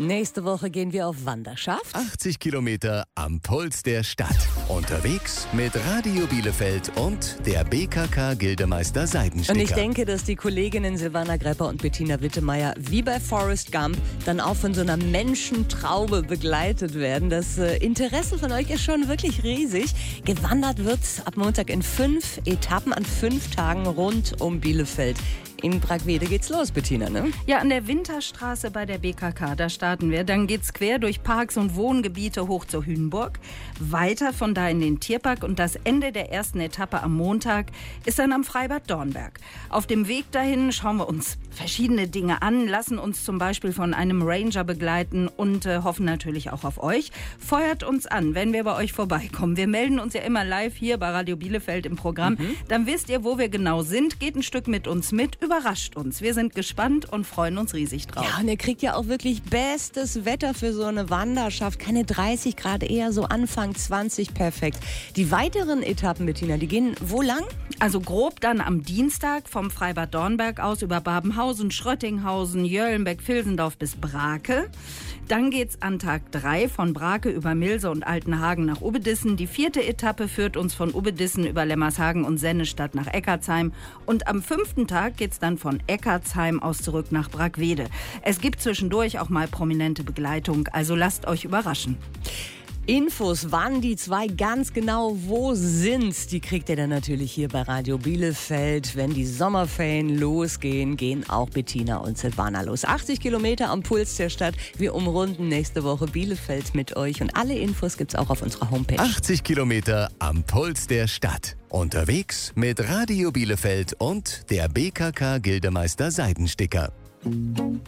Nächste Woche gehen wir auf Wanderschaft. 80 Kilometer am Puls der Stadt. Unterwegs mit Radio Bielefeld und der BKK Gildemeister Seidensticker. Und ich denke, dass die Kolleginnen Silvana Grepper und Bettina Wittemeyer wie bei Forrest Gump dann auch von so einer Menschentraube begleitet werden. Das Interesse von euch ist schon wirklich riesig. Gewandert wird ab Montag in 5 Etappen an 5 Tagen rund um Bielefeld. In Bragwede geht's los, Bettina, ne? Ja, an der Winterstraße bei der BKK, da starten wir. Dann geht's quer durch Parks und Wohngebiete hoch zur Hühnburg, weiter von da in den Tierpark und das Ende der ersten Etappe am Montag ist dann am Freibad Dornberg. Auf dem Weg dahin schauen wir uns verschiedene Dinge an, lassen uns zum Beispiel von einem Ranger begleiten und hoffen natürlich auch auf euch. Feuert uns an, wenn wir bei euch vorbeikommen. Wir melden uns ja immer live hier bei Radio Bielefeld im Programm. Dann wisst ihr, wo wir genau sind. Geht ein Stück mit uns mit, überrascht uns. Wir sind gespannt und freuen uns riesig drauf. Ja, und ihr kriegt ja auch wirklich bestes Wetter für so eine Wanderschaft. Keine 30 Grad, eher so Anfang 20, perfekt. Die weiteren Etappen, Bettina, die gehen wo lang? Also grob dann am Dienstag vom Freibad Dornberg aus über Babenhausen, Schröttinghausen, Jöllenbeck, Vilsendorf bis Brake. Dann geht's an Tag 3 von Brake über Milse und Altenhagen nach Ubedissen. Die 4. Etappe führt uns von Ubedissen über Lemmershagen und Sennestadt nach Eckartsheim. Und am 5. Tag geht's dann von Eckartsheim aus zurück nach Bragwede. Es gibt zwischendurch auch mal prominente Begleitung, also lasst euch überraschen. Infos, wann die zwei ganz genau wo sind, die kriegt ihr dann natürlich hier bei Radio Bielefeld. Wenn die Sommerferien losgehen, gehen auch Bettina und Silvana los. 80 Kilometer am Puls der Stadt. Wir umrunden nächste Woche Bielefeld mit euch und alle Infos gibt's auch auf unserer Homepage. 80 Kilometer am Puls der Stadt. Unterwegs mit Radio Bielefeld und der BKK Gildemeister Seidensticker.